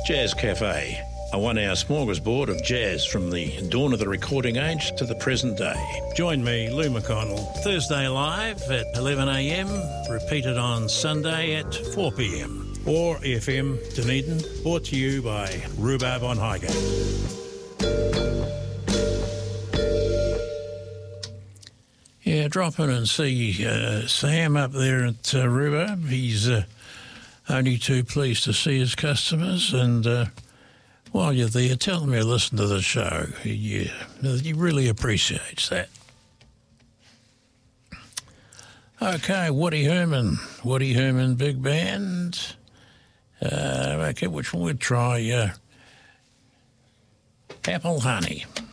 Jazz Cafe, a 1 hour smorgasbord of jazz from the dawn of the recording age to the present day. Join me, Lou McConnell, Thursday live at 11am, repeated on Sunday at 4pm. Or FM Dunedin, brought to you by Rhubarb on Highgate. Yeah, drop in and see Sam up there at Rhubarb. He's only too pleased to see his customers, and while you're there, tell him you listen to the show. He really appreciates that. Okay, Woody Herman Big Band. Okay, which one we'll try? Apple Honey.